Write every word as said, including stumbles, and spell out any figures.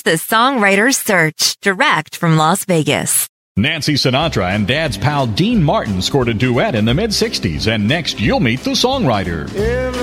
the Songwriter's Search, direct from Las Vegas. Nancy Sinatra and Dad's pal Dean Martin scored a duet in the mid-sixties, and next you'll meet the songwriter.